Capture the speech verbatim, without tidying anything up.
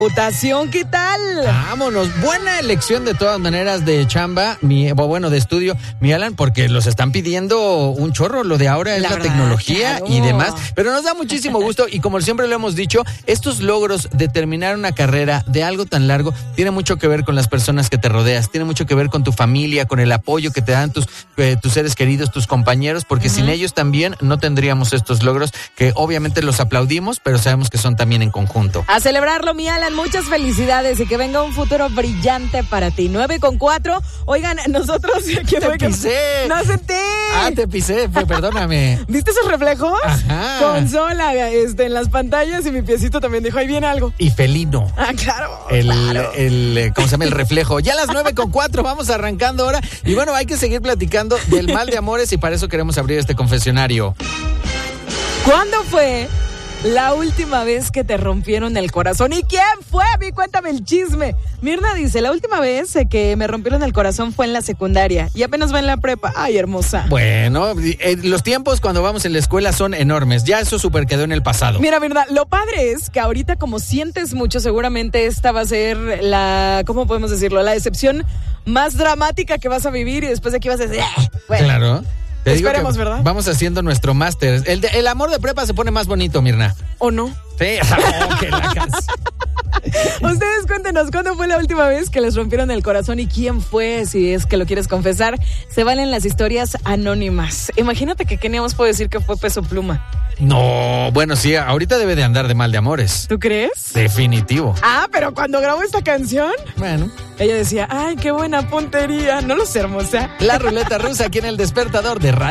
Reputación, ¿qué tal? Vámonos, buena elección de todas maneras de chamba, mi, bueno, de estudio, mi Alan, porque los están pidiendo un chorro, lo de ahora es la, la verdad, tecnología claro. y demás, pero nos da muchísimo gusto y como siempre lo hemos dicho, estos logros de terminar una carrera de algo tan largo, tiene mucho que ver con las personas que te rodeas, tiene mucho que ver con tu familia, con el apoyo que te dan tus, eh, tus seres queridos, tus compañeros, porque uh-huh. sin ellos también no tendríamos estos logros, que obviamente los aplaudimos, pero sabemos que son también en conjunto. A celebrarlo, mi Alan. Muchas felicidades y que venga un futuro brillante para ti. nueve con cuatro. Oigan, nosotros... ¿Qué te pisé? Que... ¡No senté! Ah, te pisé, pues, perdóname. ¿Viste esos reflejos? Ajá. Con sola este, en las pantallas y mi piecito también dijo, ahí viene algo. Y felino. Ah, claro. El, claro. el, ¿cómo se llama? El reflejo. Ya a las nueve con cuatro vamos arrancando ahora. Y bueno, hay que seguir platicando del mal de amores y para eso queremos abrir este confesionario. ¿Cuándo fue la última vez que te rompieron el corazón? ¿Y quién fue? A mí, cuéntame el chisme. Mirna dice, la última vez que me rompieron el corazón fue en la secundaria y apenas va en la prepa. Ay, hermosa. Bueno, eh, los tiempos cuando vamos en la escuela son enormes. Ya eso súper quedó en el pasado. Mira, Mirna, lo padre es que ahorita como sientes mucho, seguramente esta va a ser la, ¿cómo podemos decirlo? La decepción más dramática que vas a vivir y después de aquí vas a decir, ¡ah! Bueno. Claro. Te Esperemos, ¿verdad? Vamos haciendo nuestro máster. El, de, el amor de prepa se pone más bonito, Mirna. ¿O no? Sí, oh, que la casa. Ustedes cuéntenos, ¿cuándo fue la última vez que les rompieron el corazón y quién fue? Si es que lo quieres confesar, se valen las historias anónimas. Imagínate que Kenia puede decir que fue Peso Pluma. No, bueno, sí, ahorita debe de andar de mal de amores. ¿Tú crees? Definitivo. Ah, pero cuando grabó esta canción, bueno, ella decía, ay, qué buena puntería. No lo sé, hermosa. La ruleta rusa aquí en el despertador de Radio.